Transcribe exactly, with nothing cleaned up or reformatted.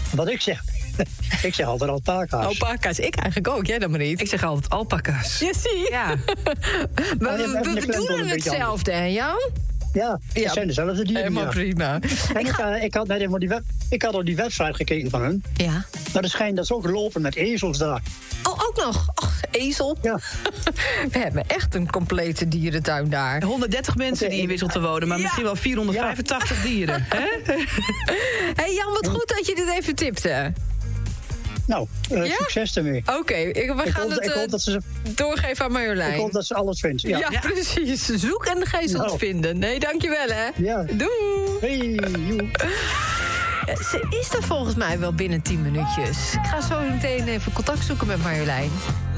Wat ik zeg. Ik zeg altijd alpaca's. Alpaca's, ik eigenlijk ook, jij dan maar niet. Ik zeg altijd alpaca's. Je ziet. Ja. Maar je we, hebt we de klemtoon bedoelen een beetje hetzelfde, hè, Jan? Ja, het Ja, zijn dezelfde dieren. Helemaal Ja. prima. En ik, eh, ik, had net even op die web, ik had op die website gekeken van hun. Ja. Maar het schijnt dat ze ook lopen met ezels daar. Oh, ook nog. Och, ezel. Ja. We hebben echt een complete dierentuin daar. honderddertig mensen die in Wisselte wonen, maar Ja. misschien wel vierhonderdvijfentachtig dieren. Hè? Hey Jan, wat goed dat je dit even tipte. Nou, uh, Ja? succes ermee. Oké, ik- we Ik gaan hoop, het ik eh, hoop dat ze, doorgeven aan Marjolein. ik hoop dat ze alles vindt. Ja. Ja, Ja. precies. Zoek en gij zult Nou. vinden. Nee, dankjewel, hè. Ja. Doei. Hey, joe. Ze is er volgens mij wel binnen tien minuutjes. Ik ga zo meteen even contact zoeken met Marjolein.